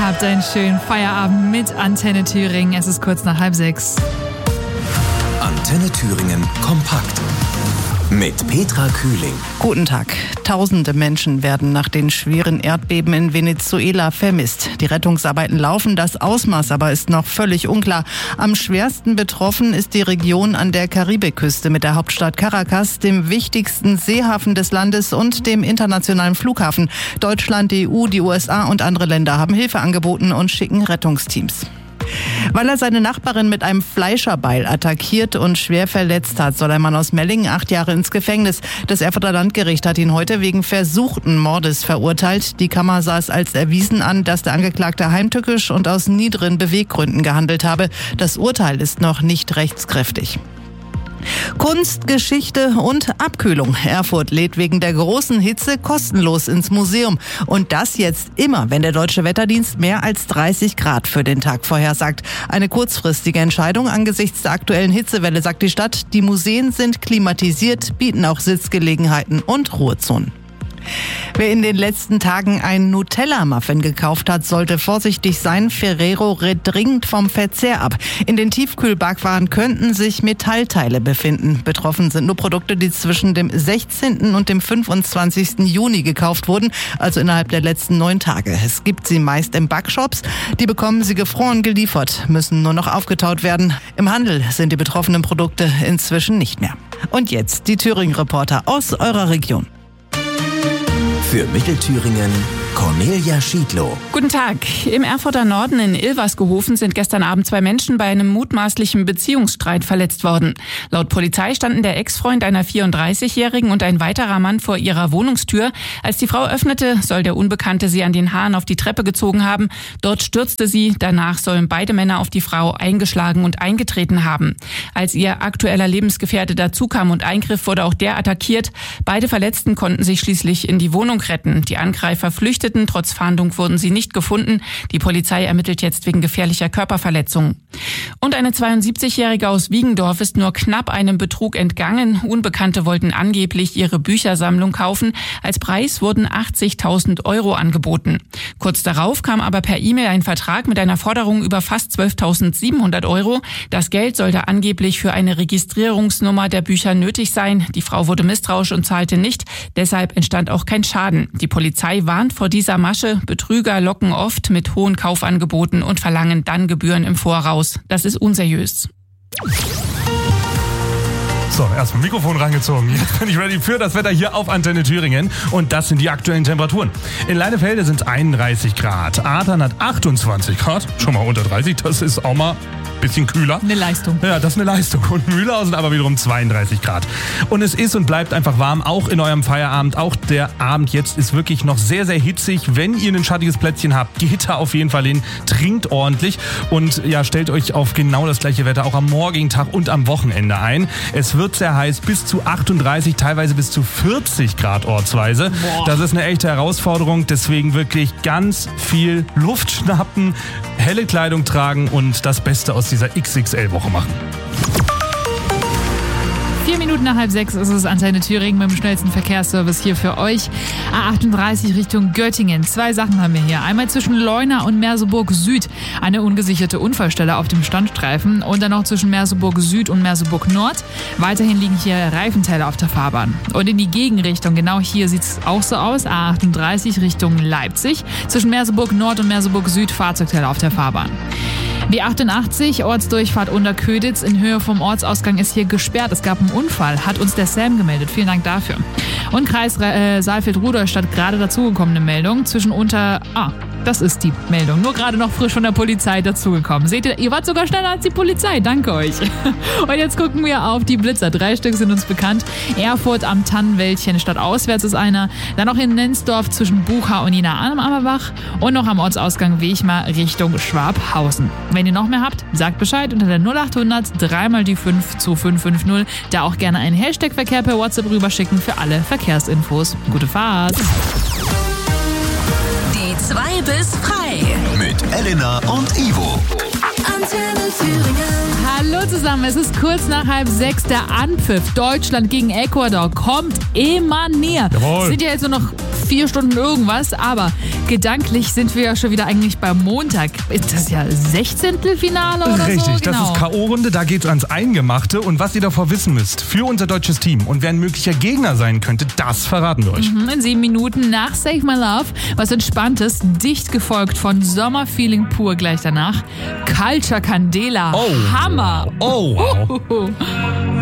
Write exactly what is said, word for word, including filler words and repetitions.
Habt einen schönen Feierabend mit Antenne Thüringen. Es ist kurz nach halb sechs. Antenne Thüringen kompakt. Mit Petra Kühling. Guten Tag. Tausende Menschen werden nach den schweren Erdbeben in Venezuela vermisst. Die Rettungsarbeiten laufen, das Ausmaß aber ist noch völlig unklar. Am schwersten betroffen ist die Region an der Karibikküste mit der Hauptstadt Caracas, dem wichtigsten Seehafen des Landes und dem internationalen Flughafen. Deutschland, die E U, die U S A und andere Länder haben Hilfe angeboten und schicken Rettungsteams. Weil er seine Nachbarin mit einem Fleischerbeil attackiert und schwer verletzt hat, soll ein Mann aus Mellingen acht Jahre ins Gefängnis. Das Erfurter Landgericht hat ihn heute wegen versuchten Mordes verurteilt. Die Kammer sah es als erwiesen an, dass der Angeklagte heimtückisch und aus niederen Beweggründen gehandelt habe. Das Urteil ist noch nicht rechtskräftig. Kunst, Geschichte und Abkühlung. Erfurt lädt wegen der großen Hitze kostenlos ins Museum. Und das jetzt immer, wenn der Deutsche Wetterdienst mehr als dreißig Grad für den Tag vorhersagt. Eine kurzfristige Entscheidung angesichts der aktuellen Hitzewelle, sagt die Stadt. Die Museen sind klimatisiert, bieten auch Sitzgelegenheiten und Ruhezonen. Wer in den letzten Tagen einen Nutella-Muffin gekauft hat, sollte vorsichtig sein. Ferrero rät dringend vom Verzehr ab. In den Tiefkühlbackwaren könnten sich Metallteile befinden. Betroffen sind nur Produkte, die zwischen dem sechzehnten und dem fünfundzwanzigsten Juni gekauft wurden, also innerhalb der letzten neun Tage. Es gibt sie meist in Backshops. Die bekommen sie gefroren geliefert, müssen nur noch aufgetaut werden. Im Handel sind die betroffenen Produkte inzwischen nicht mehr. Und jetzt die Thüringen-Reporter aus eurer Region. Für Mittelthüringen Cornelia Schiedlow. Guten Tag. Im Erfurter Norden in Ilversgehofen sind gestern Abend zwei Menschen bei einem mutmaßlichen Beziehungsstreit verletzt worden. Laut Polizei standen der Ex-Freund einer vierunddreißigjährigen und ein weiterer Mann vor ihrer Wohnungstür. Als die Frau öffnete, soll der Unbekannte sie an den Haaren auf die Treppe gezogen haben. Dort stürzte sie. Danach sollen beide Männer auf die Frau eingeschlagen und eingetreten haben. Als ihr aktueller Lebensgefährte dazukam und eingriff, wurde auch der attackiert. Beide Verletzten konnten sich schließlich in die Wohnung retten. Die Angreifer flüchteten. Trotz Fahndung wurden sie nicht gefunden. Die Polizei ermittelt jetzt wegen gefährlicher Körperverletzung. Und eine zweiundsiebzigjährige aus Wiegendorf ist nur knapp einem Betrug entgangen. Unbekannte wollten angeblich ihre Büchersammlung kaufen. Als Preis wurden achtzigtausend Euro angeboten. Kurz darauf kam aber per E-Mail ein Vertrag mit einer Forderung über fast zwölftausendsiebenhundert Euro. Das Geld sollte angeblich für eine Registrierungsnummer der Bücher nötig sein. Die Frau wurde misstrauisch und zahlte nicht. Deshalb entstand auch kein Schaden. Die Polizei warnt vor dieser Masche. Betrüger locken oft mit hohen Kaufangeboten und verlangen dann Gebühren im Voraus. Das ist unseriös. So, erstmal Mikrofon rangezogen. Jetzt bin ich ready für das Wetter hier auf Antenne Thüringen. Und das sind die aktuellen Temperaturen. In Leinefelde sind es einunddreißig Grad. Adern hat achtundzwanzig Grad. Schon mal unter dreißig. Das ist auch mal ein bisschen kühler. Eine Leistung. Ja, das ist eine Leistung. Und Mühlhausen aber wiederum zweiunddreißig Grad. Und es ist und bleibt einfach warm, auch in eurem Feierabend. Auch der Abend jetzt ist wirklich noch sehr, sehr hitzig. Wenn ihr ein schattiges Plätzchen habt, geht da auf jeden Fall hin. Trinkt ordentlich. Und ja, stellt euch auf genau das gleiche Wetter auch am morgigen Tag und am Wochenende ein. Es wird sehr heiß, bis zu achtunddreißig, teilweise bis zu vierzig Grad ortsweise. Boah. Das ist eine echte Herausforderung, deswegen wirklich ganz viel Luft schnappen, helle Kleidung tragen und das Beste aus dieser X X L-Woche machen. Vier Minuten nach halb sechs ist es Antenne Thüringen mit dem schnellsten Verkehrsservice hier für euch. A achtunddreißig Richtung Göttingen. Zwei Sachen haben wir hier. Einmal zwischen Leuna und Merseburg Süd eine ungesicherte Unfallstelle auf dem Standstreifen und dann noch zwischen Merseburg Süd und Merseburg Nord. Weiterhin liegen hier Reifenteile auf der Fahrbahn. Und in die Gegenrichtung, genau hier sieht es auch so aus. A achtunddreißig Richtung Leipzig. Zwischen Merseburg Nord und Merseburg Süd Fahrzeugteile auf der Fahrbahn. B achtundachtzig, Ortsdurchfahrt Unterköditz in Höhe vom Ortsausgang ist hier gesperrt. Es gab einen Unfall, hat uns der Sam gemeldet. Vielen Dank dafür. Und Kreis äh, Saalfeld-Rudolstadt gerade dazugekommene Meldung zwischen unter... Ah, das ist die Meldung. Nur gerade noch frisch von der Polizei dazugekommen. Seht ihr, ihr wart sogar schneller als die Polizei. Danke euch. Und jetzt gucken wir auf die Blitzer. Drei Stück sind uns bekannt. Erfurt am Tannenwäldchen stadtauswärts ist einer. Dann noch in Nensdorf zwischen Bucha und Jena am Ammerbach. Und noch am Ortsausgang Wechmar Richtung Schwabhausen. Wenn ihr noch mehr habt, sagt Bescheid unter der null achthundert dreimal die fünf zu fünf fünf null. Da auch gerne einen Hashtag-Verkehr per WhatsApp rüberschicken für alle Verkehrsinfos. Gute Fahrt! Die zwei bis frei. Mit Elena und Ivo. Antenne Thüringen. Hallo zusammen, es ist kurz nach halb sechs. Der Anpfiff Deutschland gegen Ecuador kommt immer näher. Jawohl. Es sind ja jetzt nur noch vier Stunden irgendwas, aber Gedanklich sind wir ja schon wieder eigentlich beim Montag. Ist das ja Sechzehntelfinale oder Richtig, so? das Genau. ist K O-Runde, da geht's ans Eingemachte. Und was ihr davor wissen müsst für unser deutsches Team und wer ein möglicher Gegner sein könnte, das verraten wir euch. In sieben Minuten nach Save My Love. Was Entspanntes, dicht gefolgt von Sommerfeeling pur gleich danach. Culture Candela. Oh. Hammer. Oh, wow.